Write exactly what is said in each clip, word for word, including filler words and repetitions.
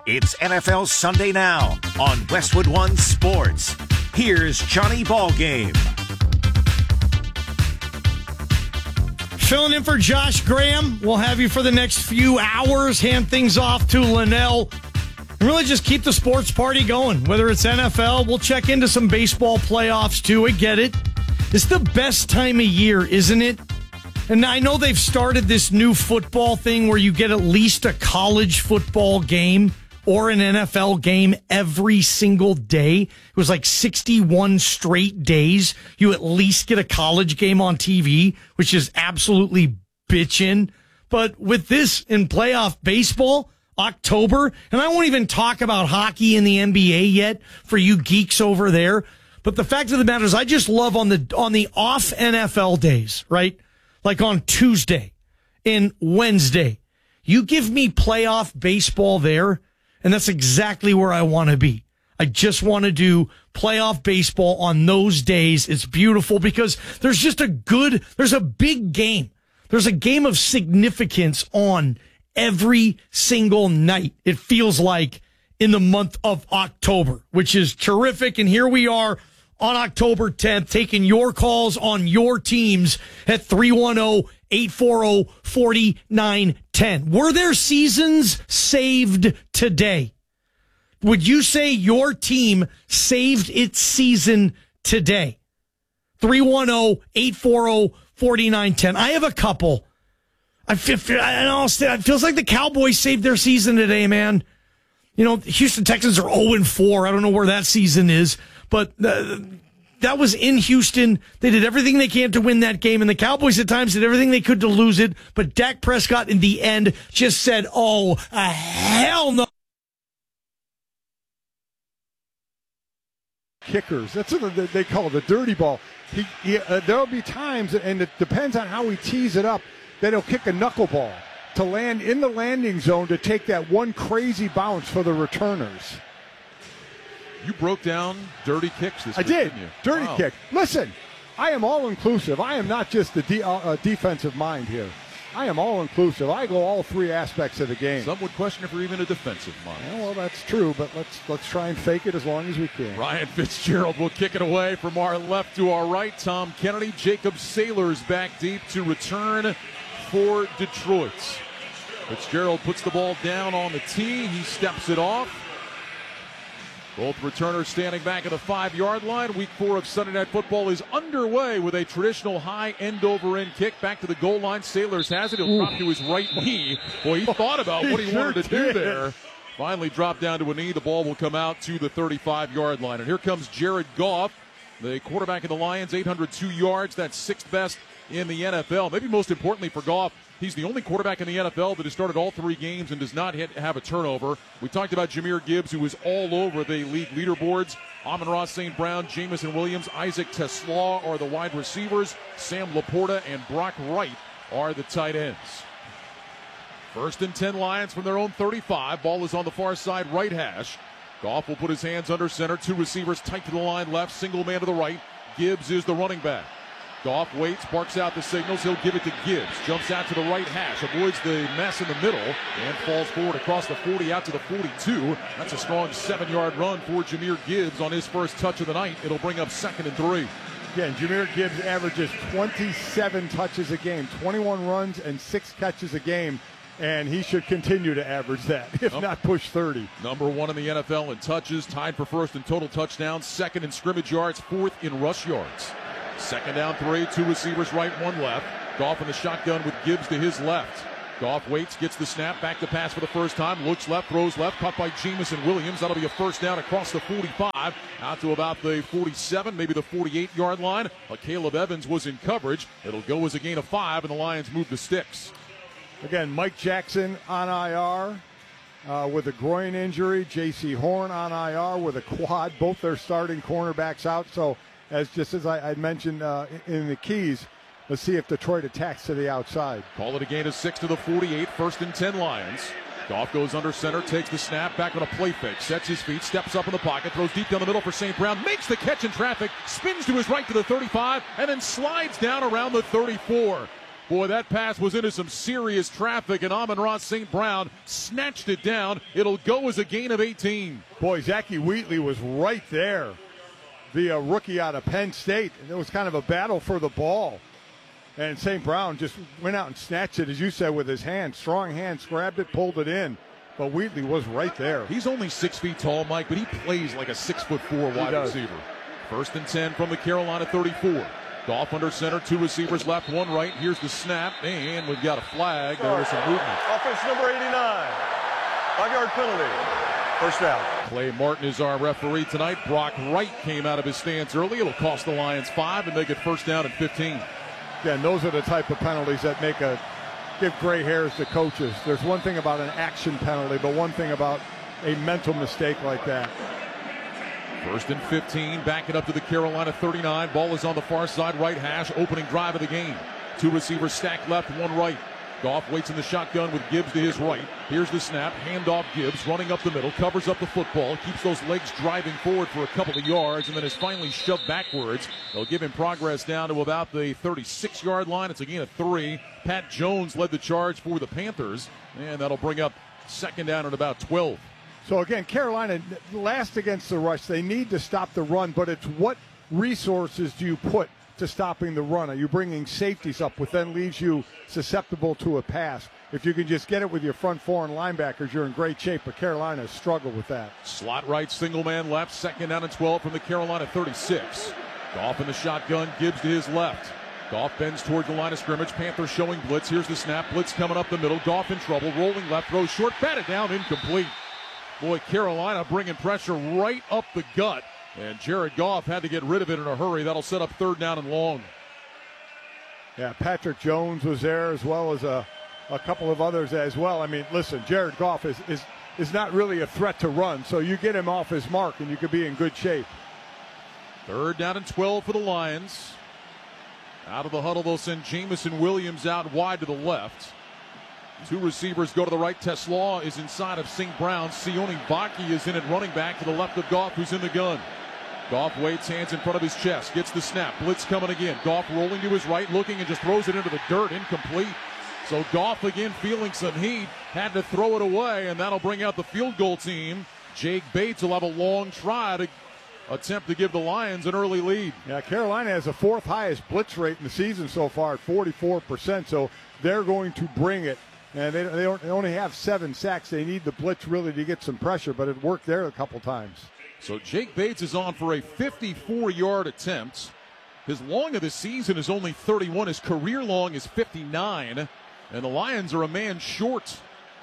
It's N F L Sunday Now on Westwood One Sports. Here's Johnny Ballgame. Filling in for Josh Graham. We'll have you for the next few hours. Hand things off to Linnell. And really just keep the sports party going. Whether it's N F L, we'll check into some baseball playoffs too. I get it. It's the best time of year, isn't it? And I know they've started this new football thing where you get at least a college football game or an N F L game every single day. It was like sixty-one straight days. You at least get a college game on T V, which is absolutely bitchin'. But with this in playoff baseball, October, and I won't even talk about hockey in the N B A yet for you geeks over there. But the fact of the matter is I just love on the on the off N F L days, right? Like on Tuesday and Wednesday, you give me playoff baseball there, and that's exactly where I want to be. I just want to do playoff baseball on those days. It's beautiful because there's just a good, there's a big game. There's a game of significance on every single night, it feels like, in the month of October, which is terrific. And here we are on October tenth, taking your calls on your teams at three one zero, eight four zero, four nine one zero. Were there seasons saved today? Would you say your team saved its season today? three one zero, eight four zero, four nine one zero. I have a couple. I feel, I know, it feels like the Cowboys saved their season today, man. You know, Houston Texans are oh and four. I don't know where that season is, but uh, that was in Houston. They did everything they can to win that game, and the Cowboys at times did everything they could to lose it, but Dak Prescott in the end just said, oh, uh, hell no. Kickers. That's what they call it, the dirty ball. He, he, uh, there'll be times, and it depends on how he tees it up, that he'll kick a knuckleball to land in the landing zone to take that one crazy bounce for the returners. You broke down dirty kicks this I week, did. Didn't you? Dirty Wow. kick. Listen, I am all-inclusive. I am not just a de- uh, defensive mind here. I am all-inclusive. I go all three aspects of the game. Some would question if you're even a defensive mind. Yeah, well, that's true, but let's let's try and fake it as long as we can. Ryan Fitzgerald will kick it away from our left to our right. Tom Kennedy, Jacob Sailors back deep to return for Detroit. Fitzgerald puts the ball down on the tee. He steps it off. Both returners standing back at the five-yard line. Week four of Sunday Night Football is underway with a traditional high end-over-end kick. Back to the goal line. Sailors has it. He'll Ooh. drop to his right knee. Boy, he thought about He what he sure wanted to did. do there. Finally dropped down to a knee. The ball will come out to the thirty-five-yard line. And here comes Jared Goff, the quarterback of the Lions, eight hundred two yards. That's sixth best in the N F L. Maybe most importantly for Goff, he's the only quarterback in the N F L that has started all three games and does not hit, have a turnover. We talked about Jahmyr Gibbs, who is all over the league leaderboards. Amon-Ra Saint Brown, Jamison Williams, Isaac Teslaw are the wide receivers. Sam Laporta and Brock Wright are the tight ends. First and ten Lions from their own thirty-five. Ball is on the far side right hash. Goff will put his hands under center. Two receivers tight to the line left. Single man to the right. Gibbs is the running back. Goff waits, barks out the signals. He'll give it to Gibbs. Jumps out to the right hash, avoids the mess in the middle, and falls forward across the forty out to the forty-two. That's a strong seven-yard run for Jahmyr Gibbs on his first touch of the night. It'll bring up second and three. Again, Jahmyr Gibbs averages twenty-seven touches a game, twenty-one runs and six catches a game, and he should continue to average that, if Nope. not push thirty. Number one in the N F L in touches, tied for first in total touchdowns, second in scrimmage yards, fourth in rush yards. Second down three, two receivers right, one left. Goff in the shotgun with Gibbs to his left. Goff waits, gets the snap, back to pass for the first time, looks left, throws left, caught by Jamison Williams. That'll be a first down across the forty-five, out to about the forty-seven, maybe the forty-eight-yard line. But Caleb Evans was in coverage. It'll go as a gain of five, and the Lions move the sticks. Again, Mike Jackson on I R uh, with a groin injury. J C Horn on I R with a quad. Both their starting cornerbacks out. So, as just as I, I mentioned uh, in the keys, let's see if Detroit attacks to the outside. Call it a gain of six to the forty-eight, first and ten Lions. Goff goes under center, takes the snap, back on a play fake, sets his feet, steps up in the pocket, throws deep down the middle for Saint Brown, makes the catch in traffic, spins to his right to the thirty-five, and then slides down around the thirty-four. Boy, that pass was into some serious traffic, and Amon-Ra Saint Brown snatched it down. It'll go as a gain of eighteen. Boy, Zachy Wheatley was right there, the uh, rookie out of Penn State. And it was kind of a battle for the ball. And Saint Brown just went out and snatched it, as you said, with his hand. Strong hands, grabbed it, pulled it in. But Wheatley was right there. He's only six feet tall, Mike, but he plays like a six foot four wide receiver. First and ten from the Carolina thirty-four. Goff under center, two receivers left, one right. Here's the snap, and we've got a flag. There was some movement. Offense number eighty-nine. Five-yard penalty. First down. Clay Martin is our referee tonight. Brock Wright came out of his stance early. It'll cost the Lions five and make it first down and fifteen. Again, those are the type of penalties that make a give gray hairs to coaches. There's one thing about an action penalty, but one thing about a mental mistake like that. First and fifteen, back it up to the Carolina thirty-nine. Ball is on the far side, right hash, opening drive of the game. Two receivers stacked left, one right. Goff waits in the shotgun with Gibbs to his right. Here's the snap, handoff Gibbs, running up the middle, covers up the football, keeps those legs driving forward for a couple of yards, and then is finally shoved backwards. They'll give him progress down to about the thirty-six-yard line. It's a gain of three. Pat Jones led the charge for the Panthers, and that'll bring up second down at about twelve. So again, Carolina last against the rush. They need to stop the run, but it's what resources do you put to stopping the run? Are you bringing safeties up, which then leaves you susceptible to a pass? If you can just get it with your front four and linebackers, you're in great shape, but Carolina has struggled with that. Slot right, single man left, second down and twelve from the Carolina thirty-six. Goff in the shotgun, Gibbs to his left. Goff bends toward the line of scrimmage. Panthers showing blitz. Here's the snap. Blitz coming up the middle. Goff in trouble. Rolling left, throws short, batted down, incomplete. Boy, Carolina bringing pressure right up the gut. And Jared Goff had to get rid of it in a hurry. That'll set up third down and long. Yeah, Patrick Jones was there as well as a, a couple of others as well. I mean, listen, Jared Goff is, is, is not really a threat to run, so you get him off his mark and you could be in good shape. Third down and twelve for the Lions. Out of the huddle, they'll send Jamison Williams out wide to the left. Two receivers go to the right. Teslaw is inside of Saint Brown. Sione Vaki is in at running back to the left of Goff, who's in the gun. Goff waits, hands in front of his chest, gets the snap. Blitz coming again. Goff rolling to his right, looking and just throws it into the dirt, incomplete. So Goff again feeling some heat, had to throw it away, and that'll bring out the field goal team. Jake Bates will have a long try to attempt to give the Lions an early lead. Yeah, Carolina has the fourth highest blitz rate in the season so far at forty-four percent, so they're going to bring it. And they, they, don't, they only have seven sacks. They need the blitz really to get some pressure, but it worked there a couple times. So Jake Bates is on for a fifty-four-yard attempt. His long of the season is only thirty-one. His career long is fifty-nine. And the Lions are a man short.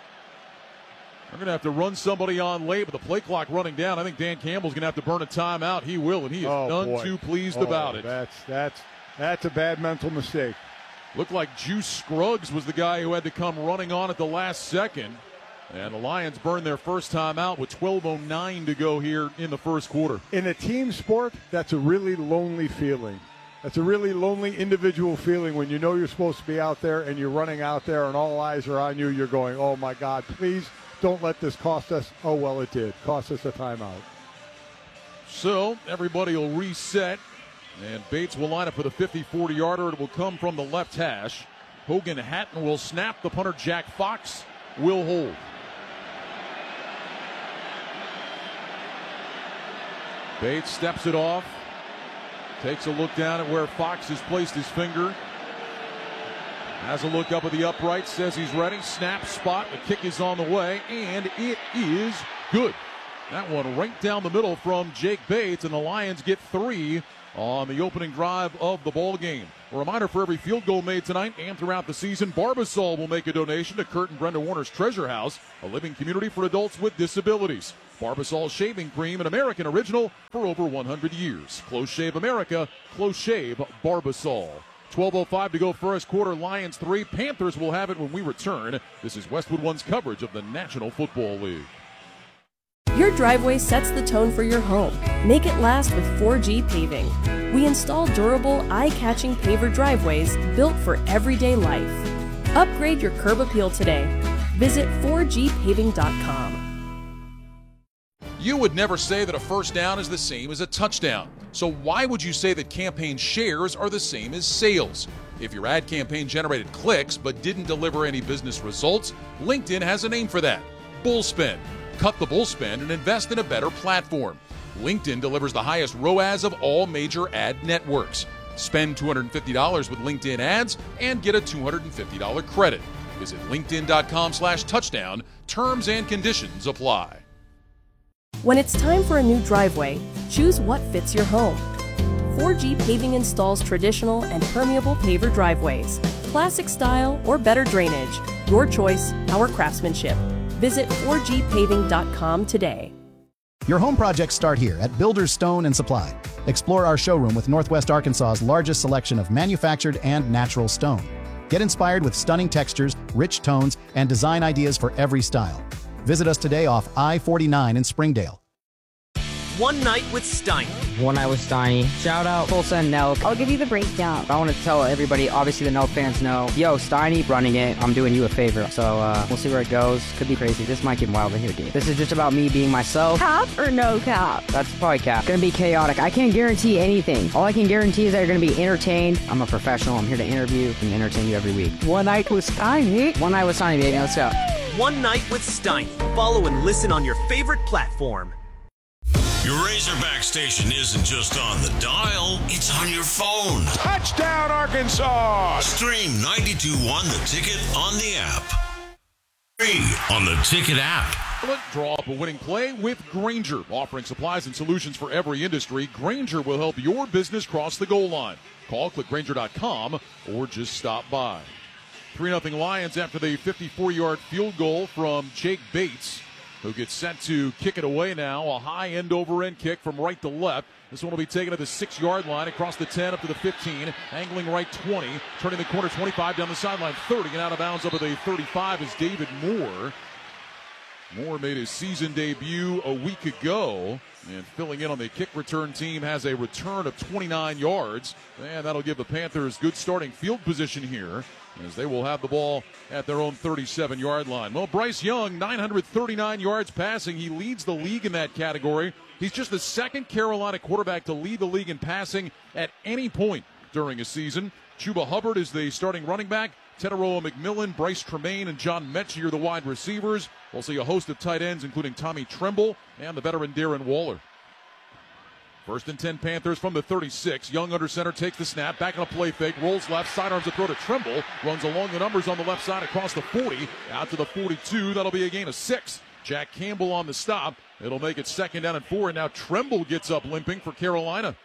They're going to have to run somebody on late, but the play clock running down. I think Dan Campbell's going to have to burn a timeout. He will, and he is oh, none boy. too pleased oh, about it. That's, that's, that's a bad mental mistake. Looked like Juice Scruggs was the guy who had to come running on at the last second. And the Lions burned their first time out with twelve oh nine to go here in the first quarter. In a team sport, that's a really lonely feeling. That's a really lonely individual feeling when you know you're supposed to be out there and you're running out there and all eyes are on you. You're going, oh, my God, please don't let this cost us. Oh, well, it did. Cost us a timeout. So everybody will reset. And Bates will line up for the fifty forty-yarder. It will come from the left hash. Hogan Hatton will snap. The punter, Jack Fox, will hold. Bates steps it off. Takes a look down at where Fox has placed his finger. Has a look up at the upright. Says he's ready. Snap, spot. The kick is on the way. And it is good. That one right down the middle from Jake Bates. And the Lions get three on the opening drive of the ball game. A reminder for every field goal made tonight and throughout the season, Barbasol will make a donation to Kurt and Brenda Warner's Treasure House, a living community for adults with disabilities. Barbasol shaving cream, an American original for over one hundred years. Close Shave America, Close Shave Barbasol. twelve oh five to go first quarter. Lions three. Panthers will have it when we return. This is Westwood One's coverage of the National Football League. Your driveway sets the tone for your home. Make it last with four G Paving. We install durable, eye-catching paver driveways built for everyday life. Upgrade your curb appeal today. Visit four G paving dot com. You would never say that a first down is the same as a touchdown. So why would you say that campaign shares are the same as sales? If your ad campaign generated clicks but didn't deliver any business results, LinkedIn has a name for that: bull spend. Cut the bull spend and invest in a better platform. LinkedIn delivers the highest R O A S of all major ad networks. Spend two hundred fifty dollars with LinkedIn ads and get a two hundred fifty dollars credit. Visit linkedin.com slash touchdown. Terms and conditions apply. When it's time for a new driveway, choose what fits your home. four G Paving installs traditional and permeable paver driveways, classic style or better drainage. Your choice, our craftsmanship. Visit four G paving dot com today. Your home projects start here at Builders Stone and Supply. Explore our showroom with Northwest Arkansas's largest selection of manufactured and natural stone. Get inspired with stunning textures, rich tones, and design ideas for every style. Visit us today off I forty-nine in Springdale. One Night with Steiny. One Night with Steiny. Shout out Tulsa and Nelk. I'll give you the breakdown. I want to tell everybody, obviously the Nelk fans know, yo, Steiny running it, I'm doing you a favor. So uh, we'll see where it goes. Could be crazy. This might get wild in here, dude. This is just about me being myself. Cap or no cap? That's probably cap. Gonna be chaotic. I can't guarantee anything. All I can guarantee is that you're gonna be entertained. I'm a professional. I'm here to interview and entertain you every week. One Night with Steiny. One Night with Steiny, baby. Let's go. One Night with Steiny. Follow and listen on your favorite platform. Your Razorback station isn't just on the dial, it's on your phone. Touchdown, Arkansas! Stream ninety-two point one The Ticket on the app. Free on the Ticket app. Draw up a winning play with Grainger. Offering supplies and solutions for every industry, Grainger will help your business cross the goal line. Call, click Grainger dot com, or just stop by. three nothing Lions after the fifty-four-yard field goal from Jake Bates, who gets set to kick it away now. A high end-over-end kick from right to left. This one will be taken to the six-yard line, across the ten, up to the fifteen, angling right twenty, turning the corner twenty-five, down the sideline thirty, and out of bounds up at the thirty-five is David Moore. Moore made his season debut a week ago, and filling in on the kick return team has a return of twenty-nine yards, and that'll give the Panthers good starting field position here, as they will have the ball at their own thirty-seven-yard line. Well, Bryce Young, nine hundred thirty-nine yards passing. He leads the league in that category. He's just the second Carolina quarterback to lead the league in passing at any point during a season. Chuba Hubbard is the starting running back. Teteroa McMillan, Bryce Tremaine, and John Mechie are the wide receivers. We'll see a host of tight ends, including Tommy Tremble and the veteran Darren Waller. First and ten Panthers from the thirty-six. Young under center takes the snap, back on a play fake, rolls left, sidearms a throw to Tremble, runs along the numbers on the left side across the forty, out to the forty-two. That'll be a gain of six. Jack Campbell on the stop. It'll make it second down and four, and now Tremble gets up limping for Carolina.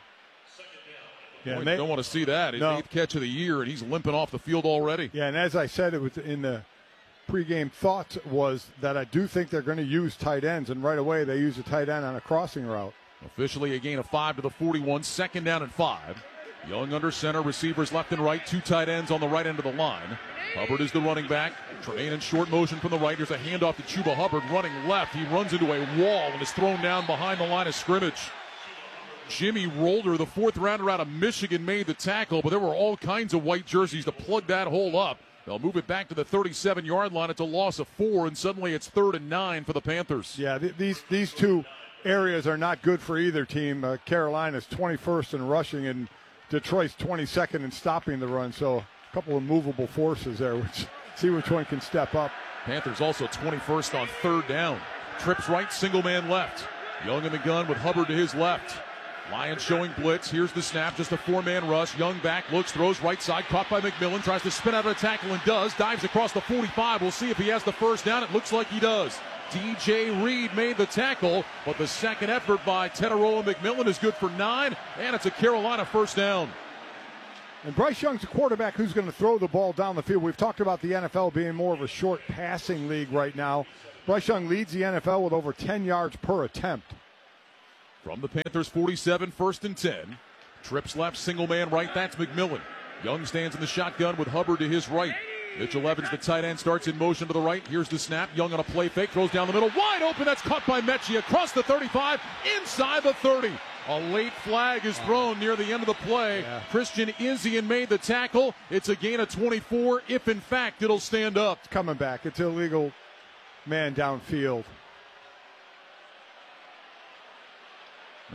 Yeah, Boy, they don't want to see that. His no. eighth catch of the year, and he's limping off the field already. Yeah, and as I said, it was in the pregame thoughts was that I do think they're going to use tight ends, and right away they use a tight end on a crossing route. Officially a gain of five to the forty-one, second down and five. Young under center, receivers left and right, two tight ends on the right end of the line. Hubbard is the running back. Tremaine in short motion from the right. Here's a handoff to Chuba Hubbard running left. He runs into a wall and is thrown down behind the line of scrimmage. Jimmy Rolder, the fourth rounder out of Michigan, made the tackle, but there were all kinds of white jerseys to plug that hole up. They'll move it back to the thirty-seven-yard line. It's a loss of four, and suddenly it's third and nine for the Panthers. Yeah, th- these these two areas are not good for either team. Uh, Carolina's twenty-first in rushing, and Detroit's twenty-second in stopping the run. So a couple of movable forces there. Which, see which one can step up. Panthers also twenty-first on third down. Trips right, single man left. Young in the gun with Hubbard to his left. Lions showing blitz. Here's the snap, just a four-man rush. Young back, looks, throws right side, caught by McMillan, tries to spin out of a tackle and does. Dives across the forty-five. We'll see if he has the first down. It looks like he does. D J Reed made the tackle, but the second effort by Teteroa McMillan is good for nine, and it's a Carolina first down. And Bryce Young's a quarterback who's going to throw the ball down the field. We've talked about the N F L being more of a short passing league right now. Bryce Young leads the N F L with over ten yards per attempt. From the Panthers forty-seven, first and ten. Trips left, single man right, that's McMillan. Young stands in the shotgun with Hubbard to his right. Mitchell Evans, the tight end, starts in motion to the right. Here's the snap. Young on a play fake, throws down the middle. Wide open, that's caught by Mechie across the thirty-five, inside the thirty. A late flag is thrown near the end of the play. Yeah. Christian Izzian made the tackle. It's a gain of twenty-four, if in fact it'll stand up. It's coming back. It's illegal man downfield.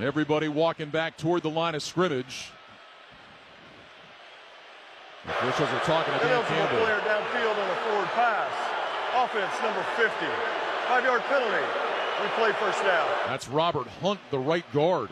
Everybody walking back toward the line of scrimmage. The officials are talking to Dan Campbell. Player downfield on a forward pass. Offense number fifty. Five-yard penalty. Replay first down. That's Robert Hunt, the right guard.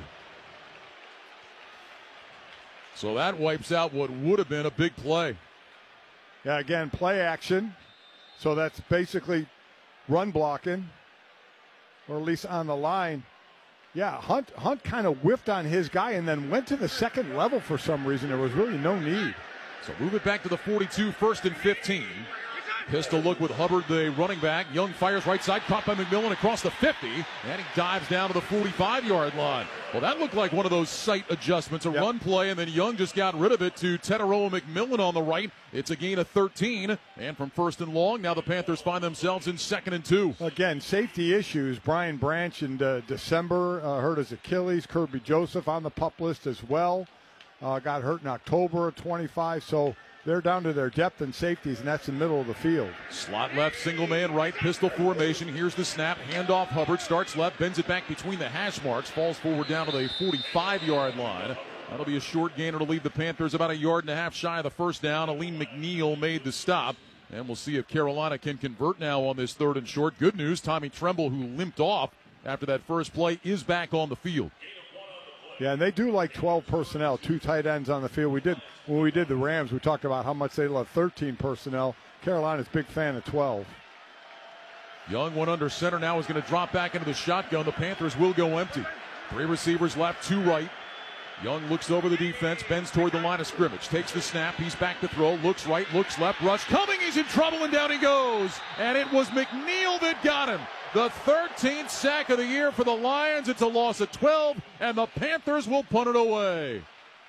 So that wipes out what would have been a big play. Yeah, again, play action. So that's basically run blocking, or at least on the line. Yeah, Hunt Hunt kind of whiffed on his guy and then went to the second level for some reason. There was really no need. So move it back to the forty-two, first and fifteen. Pistol look with Hubbard, the running back. Young fires right side, caught by McMillan across the fifty, and he dives down to the forty-five-yard line. Well, that looked like one of those sight adjustments, a yep. run play, and then Young just got rid of it to Teteroa McMillan on the right. It's a gain of thirteen, and from first and long, now the Panthers find themselves in second and two. Again, safety issues. Brian Branch in uh, December uh, hurt his Achilles. Kirby Joseph on the PUP list as well. Uh, got hurt in October of twenty-five, so they're down to their depth and safeties, and that's the middle of the field. Slot left, single man right, pistol formation. Here's the snap, handoff. Hubbard starts left, bends it back between the hash marks, falls forward down to the forty-five-yard line. That'll be a short gainer to leave the Panthers about a yard and a half shy of the first down. Aline McNeil made the stop, and we'll see if Carolina can convert now on this third and short. Good news, Tommy Tremble, who limped off after that first play, is back on the field. Yeah, and they do like twelve personnel, two tight ends on the field. We did when we did the Rams, we talked about how much they love thirteen personnel. Carolina's a big fan of twelve. Young, one under center, now is going to drop back into the shotgun. The Panthers will go empty. Three receivers left, two right. Young looks over the defense, bends toward the line of scrimmage, takes the snap, he's back to throw, looks right, looks left, rush coming, he's in trouble, and down he goes. And it was McNeil that got him. The thirteenth sack of the year for the Lions. It's a loss of twelve, and the Panthers will punt it away.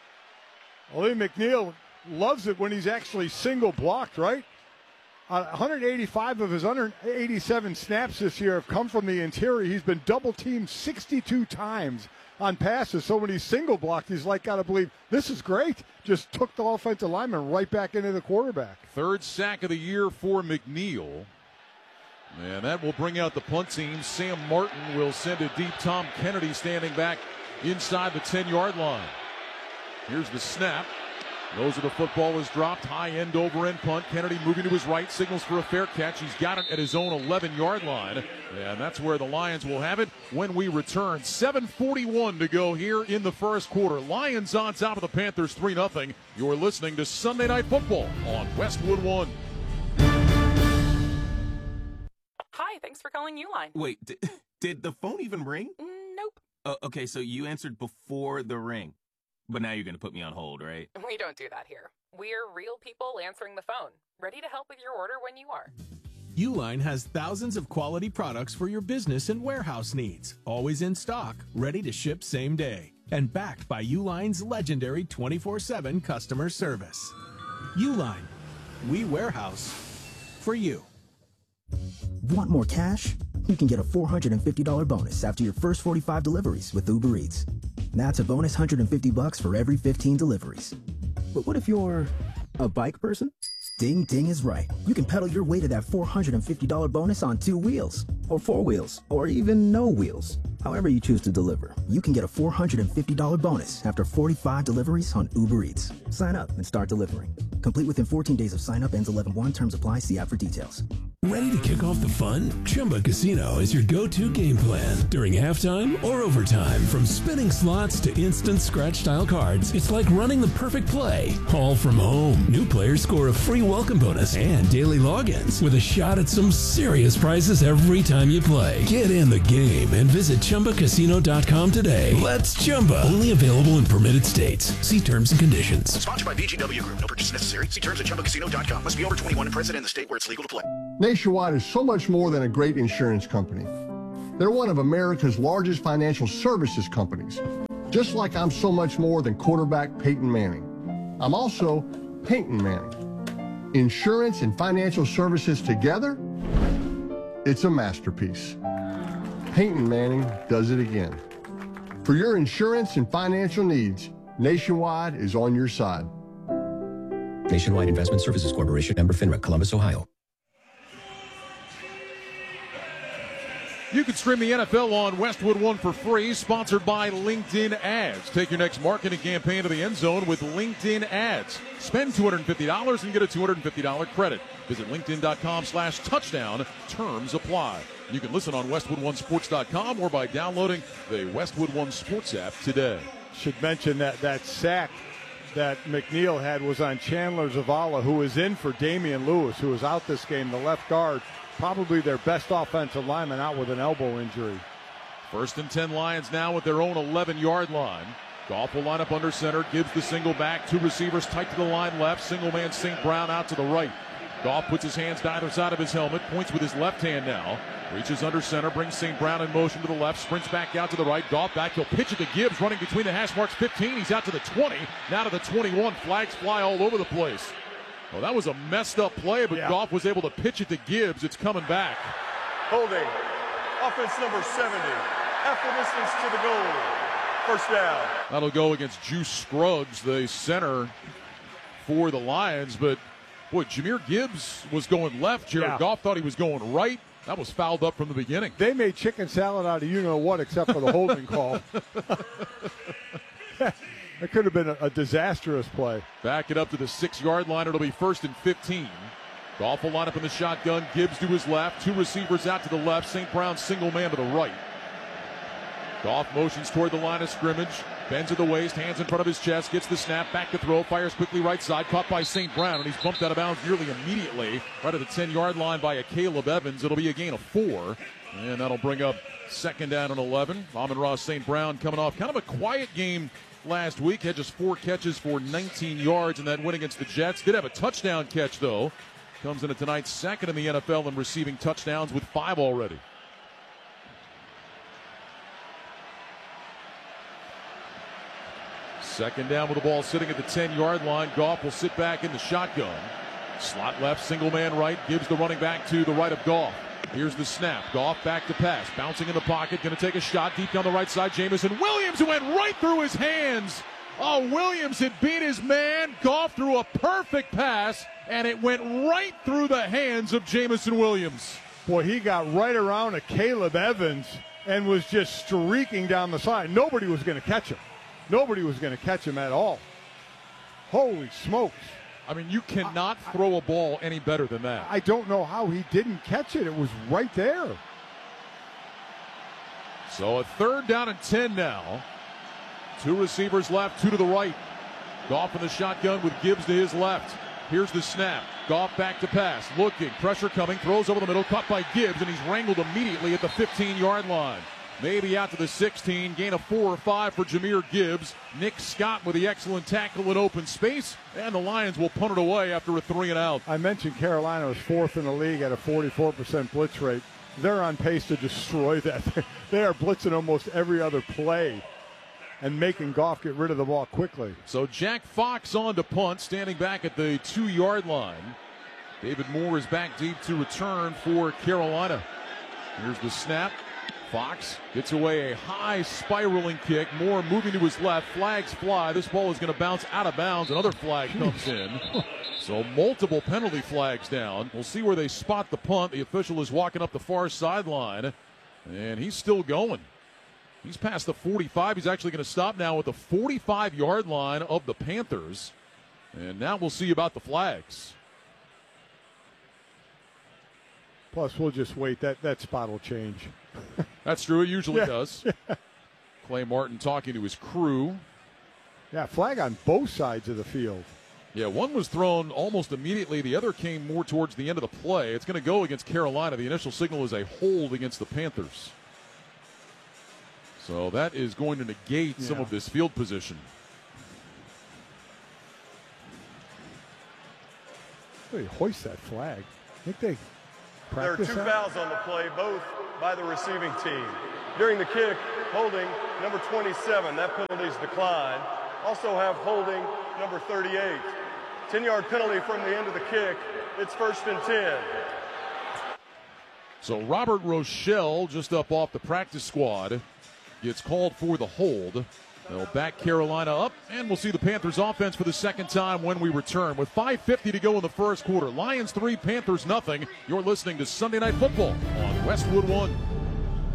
Lee McNeil loves it when he's actually single blocked, right? Uh, one hundred eighty-five of his one hundred eighty-seven snaps this year have come from the interior. He's been double teamed sixty-two times on passes. So when he's single blocked, he's like, gotta believe, this is great. Just took the offensive lineman right back into the quarterback. Third sack of the year for McNeil. And that will bring out the punt team. Sam Martin will send it deep. Tom Kennedy standing back inside the ten-yard line. Here's the snap. Nose of the football is dropped. High end over end punt. Kennedy moving to his right. Signals for a fair catch. He's got it at his own eleven-yard line. And that's where the Lions will have it when we return. seven forty-one to go here in the first quarter. Lions on top of the Panthers three nothing. You're listening to Sunday Night Football on Westwood One. Hi, thanks for calling Uline. Wait, did, did the phone even ring? Nope. Uh, okay, so you answered before the ring. But now you're going to put me on hold, right? We don't do that here. We're real people answering the phone, ready to help with your order when you are. Uline has thousands of quality products for your business and warehouse needs, always in stock, ready to ship same day, and backed by Uline's legendary twenty-four seven customer service. Uline, we warehouse for you. Want more cash? You can get a four hundred fifty dollars bonus after your first forty-five deliveries with Uber Eats. That's a bonus one hundred fifty bucks for every fifteen deliveries. But what if you're a bike person? Ding Ding is right. You can pedal your way to that four hundred fifty dollars bonus on two wheels, or four wheels, or even no wheels. However you choose to deliver, you can get a four hundred fifty dollars bonus after forty-five deliveries on Uber Eats. Sign up and start delivering. Complete within fourteen days of sign up. Ends eleven one. Terms apply. See app for details. Ready to kick off the fun? Chumba Casino is your go-to game plan during halftime or overtime. From spinning slots to instant scratch-style cards, it's like running the perfect play, all from home. New players score a free welcome bonus and daily logins with a shot at some serious prizes every time you play. Get in the game and visit Chumba Casino dot com today. Let's Chumba. Only available in permitted states. See terms and conditions. Sponsored by B G W Group. No purchase necessary. See terms at Chumba Casino dot com. Must be over twenty-one and present in the state where it's legal to play. Nationwide is so much more than a great insurance company. They're one of America's largest financial services companies. Just like I'm so much more than quarterback Peyton Manning. I'm also Peyton Manning. Insurance and financial services together, it's a masterpiece. Peyton Manning does it again. For your insurance and financial needs, Nationwide is on your side. Nationwide Investment Services Corporation, member FINRA, Columbus, Ohio. You can stream the N F L on Westwood One for free, sponsored by LinkedIn Ads. Take your next marketing campaign to the end zone with LinkedIn Ads. Spend two hundred fifty dollars and get a two hundred fifty dollars credit. Visit linkedin.com slash touchdown. Terms apply. You can listen on westwood one sports dot com or by downloading the Westwood One Sports app today. Should mention that that sack that McNeil had was on Chandler Zavala, who was in for Damian Lewis, who was out this game, the left guard. Probably their best offensive lineman out with an elbow injury. First and ten Lions now at their own eleven-yard line. Goff will line up under center, gives the single back. Two receivers tight to the line left. Single man Saint Brown out to the right. Goff puts his hands to either side of his helmet, points with his left hand now. Reaches under center, brings Saint Brown in motion to the left, sprints back out to the right. Goff back, he'll pitch it to Gibbs, running between the hash marks fifteen. He's out to the twenty, now to the twenty-one. Flags fly all over the place. Well, that was a messed up play, but yeah. Goff was able to pitch it to Gibbs. It's coming back. Holding. Offense number seventy. Half the distance to the goal. First down. That'll go against Juice Scruggs, the center for the Lions. But, boy, Jahmyr Gibbs was going left. Jared yeah. Goff thought he was going right. That was fouled up from the beginning. They made chicken salad out of you-know-what except for the holding call. It could have been a, a disastrous play. Back it up to the six-yard line. It'll be first and fifteen. Goff will line up in the shotgun. Gibbs to his left. Two receivers out to the left. Saint Brown single man to the right. Goff motions toward the line of scrimmage. Bends at the waist. Hands in front of his chest. Gets the snap. Back to throw. Fires quickly right side. Caught by Saint Brown. And he's bumped out of bounds nearly immediately. Right at the ten-yard line by a Caleb Evans. It'll be a gain of four. And that'll bring up second down and eleven. Amon-Ra Saint Brown coming off kind of a quiet game last week. Had just four catches for nineteen yards in that win against the Jets. Did have a touchdown catch, though. Comes into tonight's second in the N F L in receiving touchdowns with five already. Second down with the ball sitting at the ten-yard line. Goff will sit back in the shotgun. Slot left, single man right. Gives the running back to the right of Goff. Here's the snap. Goff back to pass. Bouncing in the pocket. Going to take a shot deep down the right side. Jameson Williams, who went right through his hands. Oh, Williams had beat his man. Goff threw a perfect pass, and it went right through the hands of Jameson Williams. Boy, he got right around a Caleb Evans and was just streaking down the side. Nobody was going to catch him. Nobody was going to catch him at all. Holy smokes. I mean, you cannot I, throw a ball any better than that. I don't know how he didn't catch it. It was right there. So a third down and ten now. Two receivers left, two to the right. Goff in the shotgun with Gibbs to his left. Here's the snap. Goff back to pass. Looking, pressure coming, throws over the middle, caught by Gibbs, and he's wrangled immediately at the fifteen-yard line. Maybe out to the sixteen, gain of four or five for Jahmyr Gibbs. Nick Scott with the excellent tackle in open space, and the Lions will punt it away after a three and out. I mentioned Carolina was fourth in the league at a forty-four percent blitz rate. They're on pace to destroy that. They are blitzing almost every other play and making Goff get rid of the ball quickly. So Jack Fox on to punt, standing back at the two-yard line. David Moore is back deep to return for Carolina. Here's the snap. Fox gets away a high spiraling kick. Moore moving to his left. Flags fly. This ball is going to bounce out of bounds. Another flag comes in. So multiple penalty flags down. We'll see where they spot the punt. The official is walking up the far sideline, and he's still going. He's past the forty-five. He's actually going to stop now at the forty-five-yard line of the Panthers. And now we'll see about the flags. Plus, we'll just wait. That, that spot will change. That's true. It usually yeah. does. Clay Martin talking to his crew. Yeah, flag on both sides of the field. Yeah, one was thrown almost immediately. The other came more towards the end of the play. It's going to go against Carolina. The initial signal is a hold against the Panthers. So that is going to negate yeah. some of this field position. They hoist that flag. I think they There are two that? fouls on the play, both by the receiving team. During the kick, holding number twenty-seven. That penalty's declined. Also have holding number thirty-eight. ten-yard penalty from the end of the kick. It's first and ten. So Robert Rochelle, just up off the practice squad, gets called for the hold. They'll back Carolina up, and we'll see the Panthers offense for the second time when we return. With five fifty to go in the first quarter, Lions three, Panthers nothing. You're listening to Sunday Night Football on Westwood One.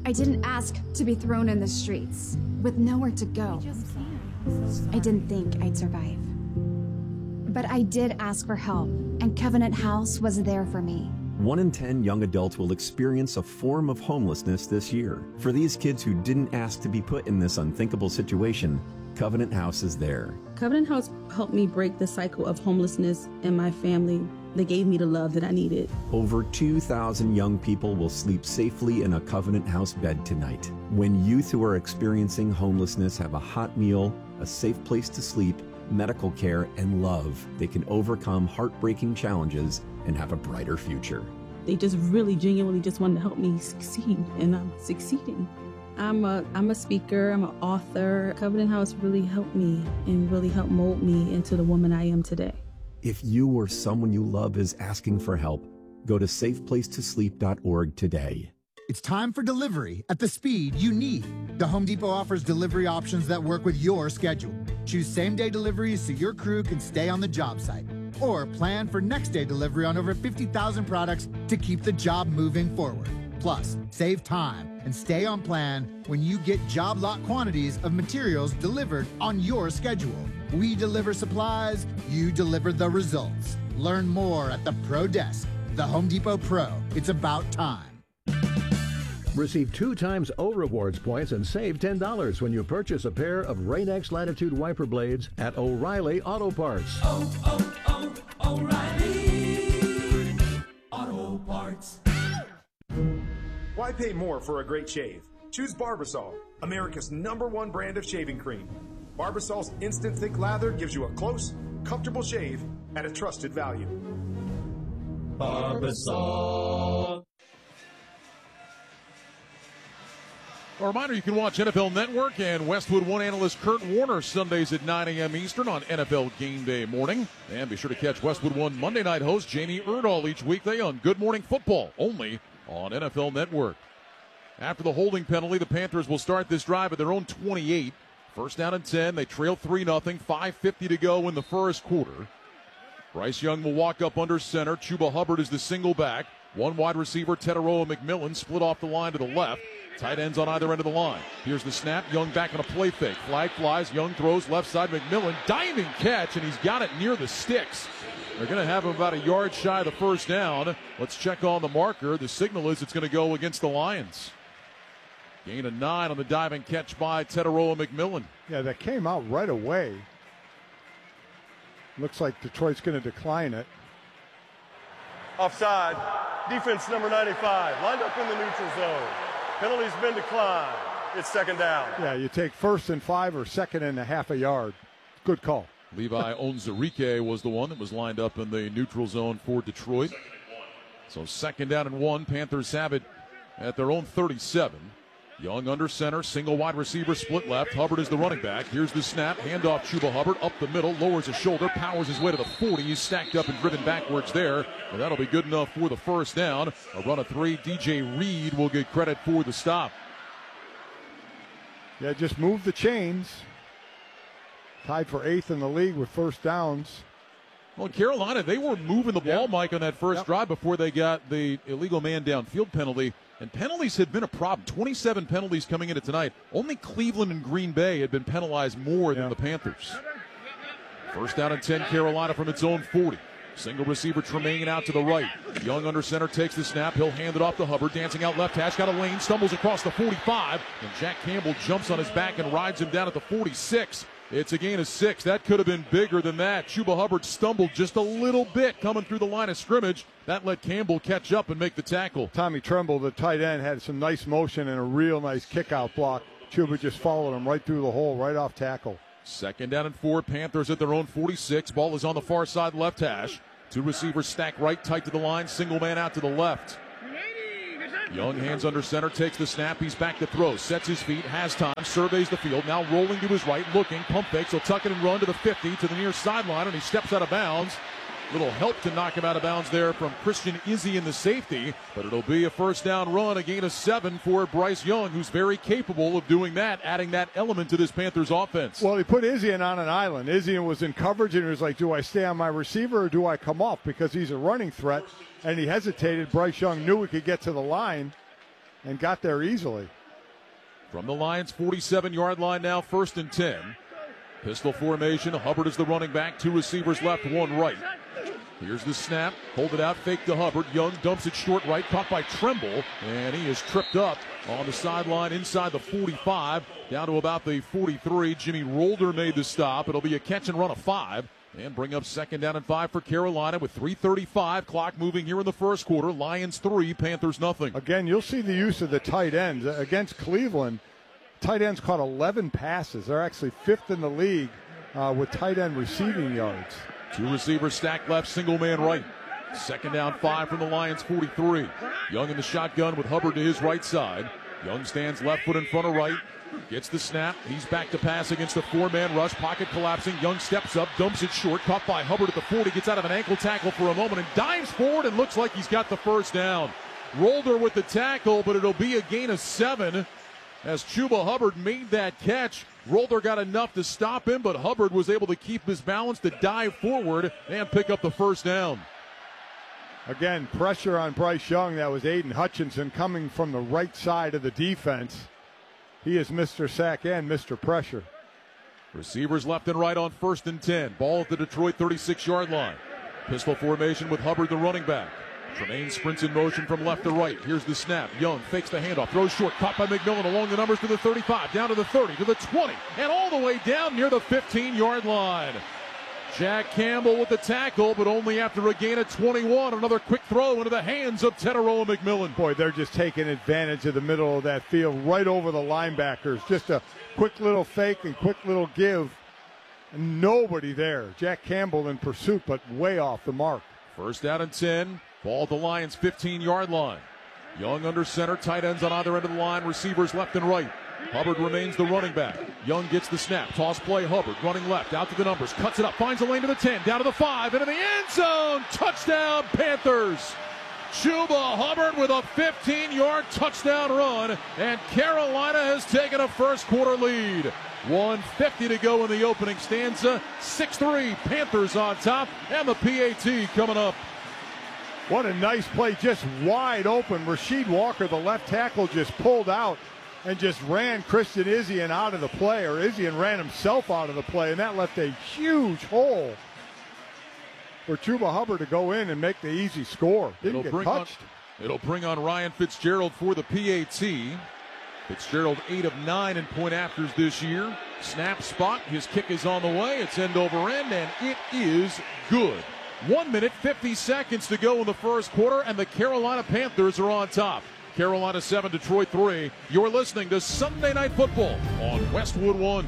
I didn't ask to be thrown in the streets with nowhere to go. I didn't think I'd survive. But I did ask for help, and Covenant House was there for me. One in ten young adults will experience a form of homelessness this year. For these kids who didn't ask to be put in this unthinkable situation, Covenant House is there. Covenant House helped me break the cycle of homelessness in my family. They gave me the love that I needed. Over two thousand young people will sleep safely in a Covenant House bed tonight. When youth who are experiencing homelessness have a hot meal, a safe place to sleep, medical care, and love, they can overcome heartbreaking challenges and have a brighter future. They just really genuinely just wanted to help me succeed, and I'm succeeding. I'm a, I'm a speaker, I'm an author. Covenant House really helped me and really helped mold me into the woman I am today. If you or someone you love is asking for help, go to safe place to sleep dot org today. It's time for delivery at the speed you need. The Home Depot offers delivery options that work with your schedule. Choose same-day deliveries so your crew can stay on the job site. Or plan for next-day delivery on over fifty thousand products to keep the job moving forward. Plus, save time and stay on plan when you get job lot quantities of materials delivered on your schedule. We deliver supplies, you deliver the results. Learn more at the Pro Desk. The Home Depot Pro. It's about time. Receive two times O Rewards points and save ten dollars when you purchase a pair of Rain-X Latitude wiper blades at O'Reilly Auto Parts. Oh, oh, oh, O'Reilly Auto Parts. Why pay more for a great shave? Choose Barbasol, America's number one brand of shaving cream. Barbasol's instant thick lather gives you a close, comfortable shave at a trusted value. Barbasol. A reminder, you can watch N F L Network and Westwood One analyst Kurt Warner Sundays at nine a.m. Eastern on N F L Game Day morning. And be sure to catch Westwood One Monday night host Jamie Erdahl each weekday on Good Morning Football, only on N F L Network. After the holding penalty, the Panthers will start this drive at their own twenty-eight. First down and ten. They trail three nothing. five fifty to go in the first quarter. Bryce Young will walk up under center. Chuba Hubbard is the single back. One wide receiver, Teteroa McMillan, split off the line to the left. Tight ends on either end of the line. Here's the snap. Young back on a play fake. Flag flies. Young throws left side. McMillan diving catch, and he's got it near the sticks. They're going to have him about a yard shy of the first down. Let's check on the marker. The signal is it's going to go against the Lions. Gain of nine on the diving catch by Teteroa McMillan. Yeah, that came out right away. Looks like Detroit's going to decline it. Offside. Defense number ninety-five, lined up in the neutral zone. Penalty's been declined. It's second down. Yeah, you take first and five or second and a half a yard. Good call. Levi Onwuzurike was the one that was lined up in the neutral zone for Detroit. So second down and one. Panthers have it at their own thirty-seven. Young under center, single wide receiver, split left. Hubbard is the running back. Here's the snap. Handoff Chuba Hubbard up the middle, lowers his shoulder, powers his way to the forty. He's stacked up and driven backwards there. And that'll be good enough for the first down. A run of three. D J Reed will get credit for the stop. Yeah, just move the chains. Tied for eighth in the league with first downs. Well, in Carolina, they were moving the ball, yep. Mike, on that first yep. drive before they got the illegal man downfield penalty. And penalties had been a problem. twenty-seven penalties coming into tonight. Only Cleveland and Green Bay had been penalized more than yeah. the Panthers. First down and ten, Carolina from its own forty. Single receiver Tremaine out to the right. Young under center takes the snap. He'll hand it off to Hubbard. Dancing out left hash. Got a lane. Stumbles across the forty-five. And Jack Campbell jumps on his back and rides him down at the forty-six. It's a gain of six. That could have been bigger than that. Chuba Hubbard stumbled just a little bit coming through the line of scrimmage. That let Campbell catch up and make the tackle. Tommy Tremble, the tight end, had some nice motion and a real nice kick-out block. Chuba just followed him right through the hole, right off tackle. Second down and four. Panthers at their own forty-six. Ball is on the far side left hash. Two receivers stacked right, tight to the line. Single man out to the left. Young hands under center, takes the snap. He's back to throw. Sets his feet, has time, surveys the field. Now rolling to his right, looking, pump fakes. He'll tuck it and run to the fifty, to the near sideline, and he steps out of bounds. Little help to knock him out of bounds there from Christian Izzy in the safety, but it'll be a first down run, a gain of seven for Bryce Young, who's very capable of doing that, adding that element to this Panthers offense. Well, he put Izzy in on an island. Izzy was in coverage, and he was like, do I stay on my receiver or do I come off? Because he's a running threat, and he hesitated. Bryce Young knew he could get to the line and got there easily. From the Lions' forty-seven-yard line now, first and ten. Pistol formation. Hubbard is the running back. Two receivers left, one right. Here's the snap. Hold it out. Fake to Hubbard. Young dumps it short right. Caught by Tremble. And he is tripped up on the sideline inside the forty-five. Down to about the forty-three. Jimmy Rolder made the stop. It'll be a catch and run of five. And bring up second down and five for Carolina with three thirty-five. Clock moving here in the first quarter. Lions three, Panthers nothing. Again, you'll see the use of the tight ends. Against Cleveland, tight ends caught eleven passes. They're actually fifth in the league uh, with tight end receiving yards. Two receivers stacked left, single man right. Second down, five from the Lions forty-three. Young in the shotgun with Hubbard to his right side. Young stands left foot in front of right. Gets the snap. He's back to pass against the four-man rush. Pocket collapsing. Young steps up, dumps it short. Caught by Hubbard at the forty. Gets out of an ankle tackle for a moment and dives forward and looks like he's got the first down. Rolder with the tackle, but it'll be a gain of seven as Chuba Hubbard made that catch. Rolder got enough to stop him, but Hubbard was able to keep his balance to dive forward and pick up the first down. Again, pressure on Bryce Young. That was Aiden Hutchinson coming from the right side of the defense. He is Mister Sack and Mister Pressure. Receivers left and right on first and ten. Ball at the Detroit thirty-six-yard line. Pistol formation with Hubbard, the running back. Tremaine sprints in motion from left to right. Here's the snap. Young fakes the handoff. Throws short. Caught by McMillan along the numbers to the thirty-five. Down to the thirty, to the twenty. And all the way down near the fifteen-yard line. Jack Campbell with the tackle, but only after a gain of twenty-one. Another quick throw into the hands of Teteroa McMillan. Boy, they're just taking advantage of the middle of that field, right over the linebackers. Just a quick little fake and quick little give. And nobody there. Jack Campbell in pursuit, but way off the mark. First down and ten. Ball at the Lions' fifteen-yard line. Young under center. Tight ends on either end of the line. Receivers left and right. Hubbard remains the running back. Young gets the snap. Toss play. Hubbard running left. Out to the numbers. Cuts it up. Finds a lane to the ten. Down to the five. Into the end zone. Touchdown, Panthers. Chuba Hubbard with a fifteen-yard touchdown run. And Carolina has taken a first quarter lead. one fifty to go in the opening stanza. six three. Panthers on top. And the P A T coming up. What a nice play. Just wide open. Rasheed Walker, the left tackle, just pulled out and just ran Christian Izien out of the play, or Izien ran himself out of the play, and that left a huge hole for Chuba Hubbard to go in and make the easy score. Didn't it'll get touched. On, it'll bring on Ryan Fitzgerald for the P A T. Fitzgerald eight of nine in point afters this year. Snap spot. His kick is on the way. It's end over end, and it is good. One minute, fifty seconds to go in the first quarter, and the Carolina Panthers are on top. Carolina seven, Detroit three. You're listening to Sunday Night Football on Westwood One.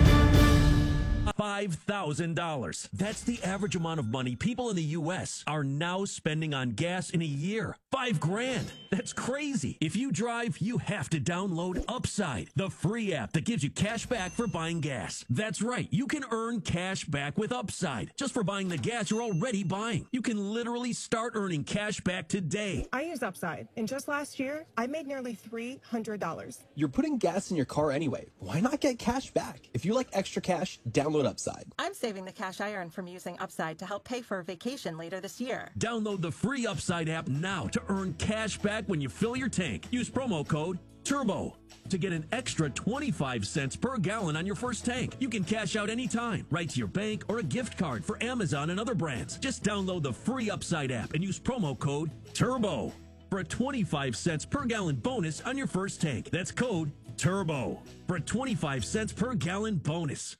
five thousand dollars. That's the average amount of money people in the U S are now spending on gas in a year. Five grand. That's crazy. If you drive, you have to download Upside, the free app that gives you cash back for buying gas. That's right. You can earn cash back with Upside just for buying the gas you're already buying. You can literally start earning cash back today. I use Upside, and just last year, I made nearly three hundred dollars. You're putting gas in your car anyway. Why not get cash back? If you like extra cash, download Upside. I'm saving the cash I earn from using Upside to help pay for a vacation later this year. Download the free Upside app now to earn cash back when you fill your tank. Use promo code TURBO to get an extra twenty-five cents per gallon on your first tank. You can cash out anytime, right to your bank or a gift card for Amazon and other brands. Just download the free Upside app and use promo code TURBO for a twenty-five cents per gallon bonus on your first tank. That's code TURBO for a twenty-five cents per gallon bonus.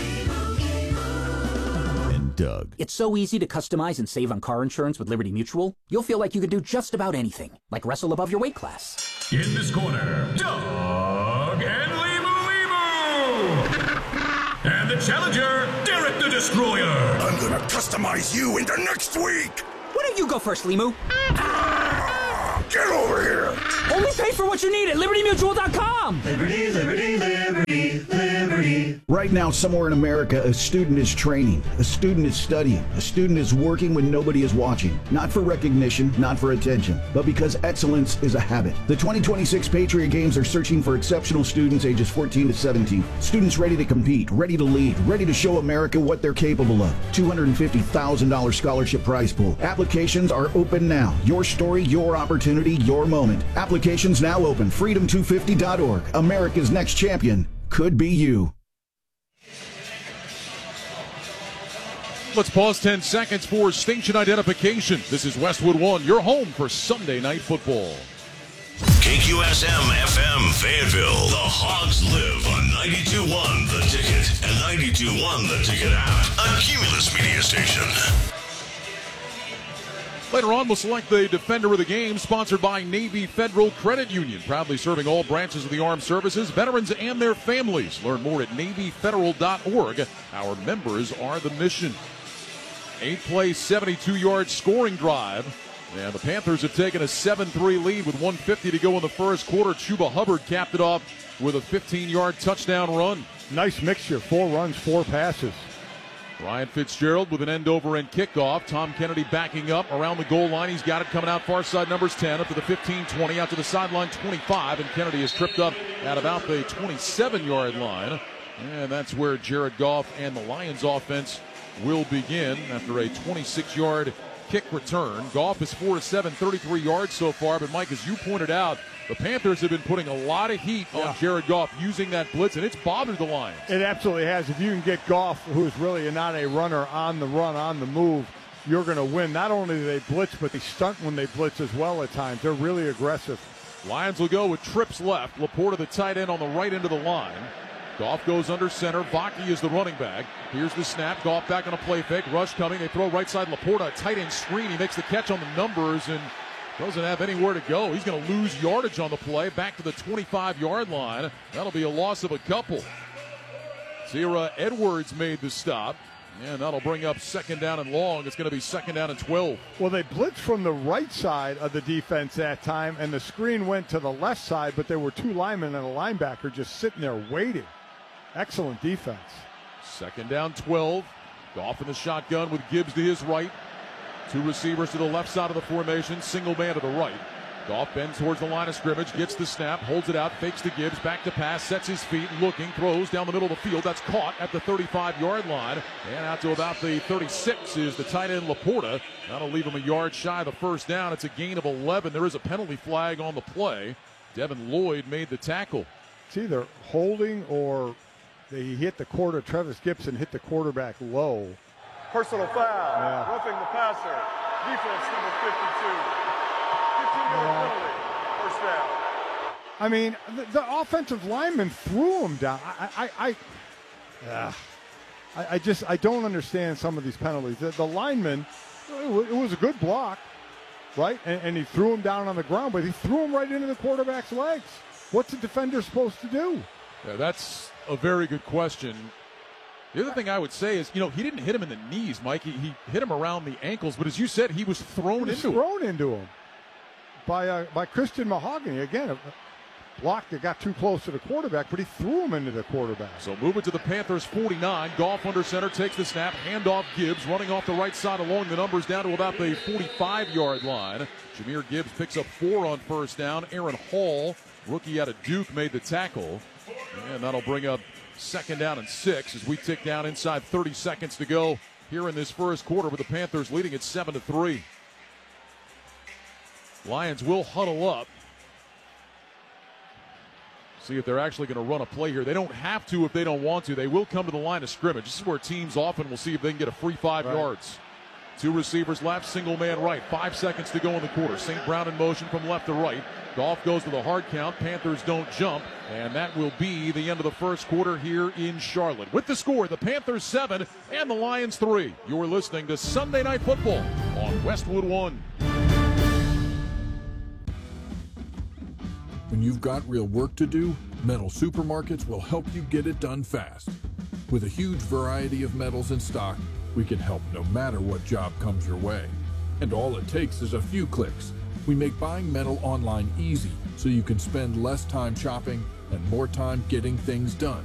And Doug. It's so easy to customize and save on car insurance with Liberty Mutual. You'll feel like you can do just about anything, like wrestle above your weight class. In this corner, Doug and Limu Limu. And the challenger, Derek the Destroyer. I'm gonna customize you into next week. Why don't you go first, Limu? Get over here! Only pay for what you need at Liberty Mutual dot com! Liberty, Liberty, Liberty, Liberty. Right now, somewhere in America, a student is training, a student is studying, a student is working when nobody is watching. Not for recognition, not for attention, but because excellence is a habit. The twenty twenty-six Patriot Games are searching for exceptional students ages fourteen to seventeen. Students ready to compete, ready to lead, ready to show America what they're capable of. two hundred fifty thousand dollars scholarship prize pool. Applications are open now. Your story, your opportunity, your moment. Applications now now open. freedom two fifty dot org. America's next champion could be you. Let's pause ten seconds for station identification. This is Westwood One, your home for Sunday Night Football. K Q S M F M Fayetteville. The Hogs live on ninety-two point one The Ticket and ninety-two point one The Ticket app. A Cumulus media station. Later on, we'll select the Defender of the Game, sponsored by Navy Federal Credit Union, proudly serving all branches of the armed services, veterans, and their families. Learn more at navy federal dot org. Our members are the mission. Eight-play, seventy-two-yard scoring drive. And the Panthers have taken a seven three lead with one fifty to go in the first quarter. Chuba Hubbard capped it off with a fifteen-yard touchdown run. Nice mixture. Four runs, four passes. Ryan Fitzgerald with an end-over-end kickoff. Tom Kennedy backing up around the goal line. He's got it coming out far side, numbers ten, up to the fifteen twenty, out to the sideline twenty-five, and Kennedy is tripped up at about the twenty-seven-yard line. And that's where Jared Goff and the Lions offense will begin after a twenty-six-yard kick return. Goff is four to seven, thirty-three yards so far, but Mike, as you pointed out, the Panthers have been putting a lot of heat yeah. on Jared Goff using that blitz, and it's bothered the Lions. It absolutely has. If you can get Goff, who's really not a runner, on the run, on the move, you're going to win. Not only do they blitz, but they stunt when they blitz as well at times. They're really aggressive. Lions will go with trips left. Laporta, the tight end, on the right end of the line. Goff goes under center. Vaki is the running back. Here's the snap. Goff back on a play fake. Rush coming. They throw right side. Laporta, a tight end screen. He makes the catch on the numbers and doesn't have anywhere to go. He's going to lose yardage on the play. Back to the twenty-five-yard line. That'll be a loss of a couple. Zira Edwards made the stop. And that'll bring up second down and long. It's going to be second down and twelve. Well, they blitzed from the right side of the defense that time, and the screen went to the left side, but there were two linemen and a linebacker just sitting there waiting. Excellent defense. Second down, twelve. Goff in the shotgun with Gibbs to his right. Two receivers to the left side of the formation. Single man to the right. Goff bends towards the line of scrimmage, gets the snap, holds it out, fakes to Gibbs, back to pass, sets his feet, looking, throws down the middle of the field. That's caught at the thirty-five-yard line. And out to about the thirty-six is the tight end Laporta. That'll leave him a yard shy of the first down. It's a gain of eleven. There is a penalty flag on the play. Devin Lloyd made the tackle. It's either holding or he hit the quarter. Travis Gibson hit the quarterback low. Personal foul. Yeah. Roughing the passer. Defense number fifty-two. fifteen-yard penalty. First down. I mean, the, the offensive lineman threw him down. I, I, I, uh, I, I just I don't understand some of these penalties. The, the lineman, it was a good block, right? And, and he threw him down on the ground, but he threw him right into the quarterback's legs. What's the defender supposed to do? Yeah, that's a very good question. The other thing I would say is, you know, he didn't hit him in the knees, Mike. He, he hit him around the ankles, but as you said, he was thrown he was into thrown him. into him by uh, by Christian Mahogany. Again, a block that got too close to the quarterback, but he threw him into the quarterback. So moving to the Panthers forty-nine. Goff under center, takes the snap, handoff Gibbs, running off the right side along the numbers down to about the forty-five-yard line. Jahmyr Gibbs picks up four on first down. Aaron Hall, rookie out of Duke, made the tackle. And that'll bring up second down and six as we tick down inside thirty seconds to go here in this first quarter with the Panthers leading at seven to three. Lions will huddle up. See if they're actually going to run a play here. They don't have to if they don't want to. They will come to the line of scrimmage. This is where teams often will see if they can get a free five right. yards. Two receivers left, single man right. Five seconds to go in the quarter. Saint Brown in motion from left to right. Goff goes to the hard count. Panthers don't jump. And that will be the end of the first quarter here in Charlotte. With the score, the Panthers seven and the Lions three. You're listening to Sunday Night Football on Westwood One. When you've got real work to do, Metal Supermarkets will help you get it done fast. With a huge variety of metals in stock, we can help no matter what job comes your way. And all it takes is a few clicks. We make buying metal online easy so you can spend less time shopping and more time getting things done.